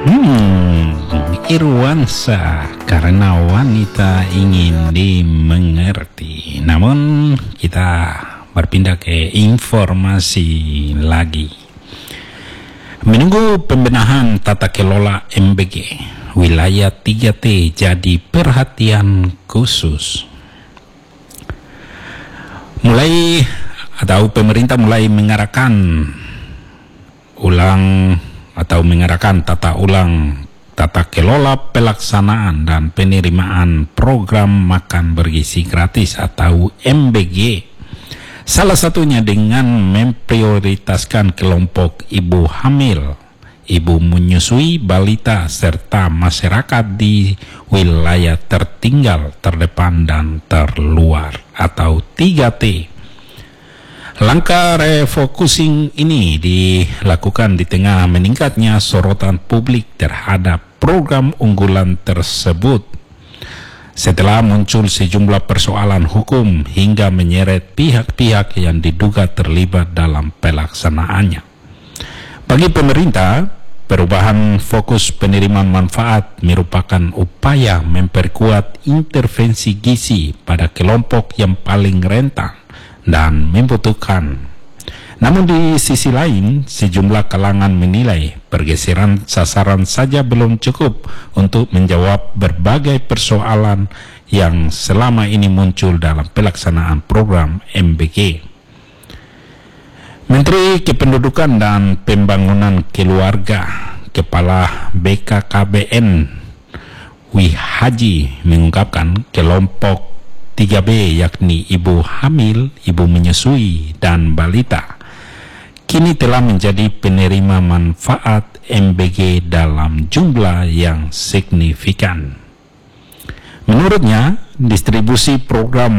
Irwansa, karena wanita ingin dimengerti. Namun kita berpindah ke informasi lagi. Menunggu pembenahan tata kelola MBG, wilayah 3T jadi perhatian khusus. Pemerintah mulai mengarahkan tata kelola pelaksanaan dan penerimaan program makan bergizi gratis atau MBG. Salah satunya dengan memprioritaskan kelompok ibu hamil, ibu menyusui, balita, serta masyarakat di wilayah tertinggal, terdepan, dan terluar atau 3T. Langkah refocusing ini dilakukan di tengah meningkatnya sorotan publik terhadap program unggulan tersebut setelah muncul sejumlah persoalan hukum hingga menyeret pihak-pihak yang diduga terlibat dalam pelaksanaannya. Bagi pemerintah, perubahan fokus penerimaan manfaat merupakan upaya memperkuat intervensi gizi pada kelompok yang paling rentan dan membutuhkan. Namun di sisi lain, sejumlah kalangan menilai pergeseran sasaran saja belum cukup untuk menjawab berbagai persoalan yang selama ini muncul dalam pelaksanaan program MBG. Menteri Kependudukan dan Pembangunan Keluarga, Kepala BKKBN Wihaji mengungkapkan kelompok 3B yakni ibu hamil, ibu menyusui, dan balita kini telah menjadi penerima manfaat MBG dalam jumlah yang signifikan. Menurutnya, distribusi program